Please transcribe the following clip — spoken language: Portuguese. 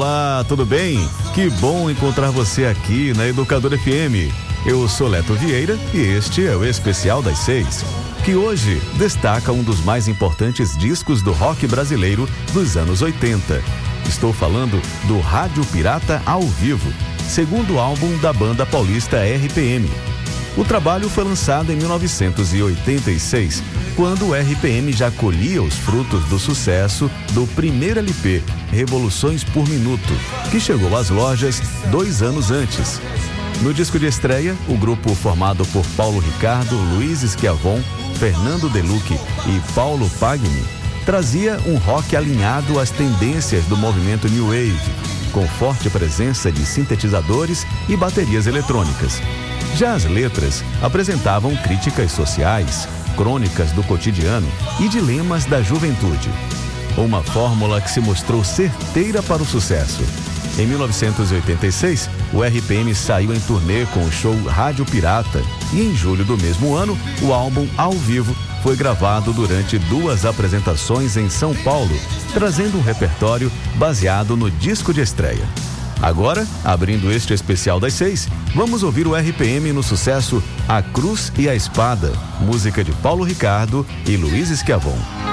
Olá, tudo bem? Que bom encontrar você aqui na Educadora FM. Eu sou Leto Vieira e este é o Especial das 6, que hoje destaca um dos mais importantes discos do rock brasileiro dos anos 80. Estou falando do Rádio Pirata ao Vivo, segundo álbum da banda paulista RPM. O trabalho foi lançado em 1986, quando o RPM já colhia os frutos do sucesso do primeiro LP, Revoluções por Minuto, que chegou às lojas 2 anos antes. No disco de estreia, o grupo formado por Paulo Ricardo, Luiz Schiavon, Fernando Delucchi e Paulo Pagni trazia um rock alinhado às tendências do movimento New Wave, com forte presença de sintetizadores e baterias eletrônicas. Já as letras apresentavam críticas sociais, crônicas do cotidiano e dilemas da juventude. Uma fórmula que se mostrou certeira para o sucesso. Em 1986, o RPM saiu em turnê com o show Rádio Pirata e em julho do mesmo ano, o álbum Ao Vivo foi gravado durante 2 apresentações em São Paulo, trazendo um repertório baseado no disco de estreia. Agora, abrindo este especial das 6, vamos ouvir o RPM no sucesso A Cruz e a Espada, música de Paulo Ricardo e Luiz Schiavon.